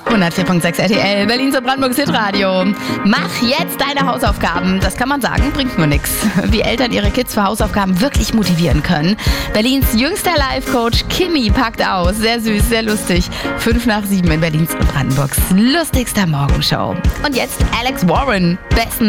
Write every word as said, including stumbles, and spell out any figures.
hundertvier Komma sechs R T L, Berlins und Brandenburgs Hitradio. Mach jetzt deine Hausaufgaben. Das kann man sagen, bringt nur nichts. Wie Eltern ihre Kids für Hausaufgaben wirklich motivieren können. Berlins jüngster Life-Coach Kimi packt aus. Sehr süß, sehr lustig. Fünf nach sieben in Berlins und Brandenburgs lustigster Morgenshow. Und jetzt Alex Warren. Besten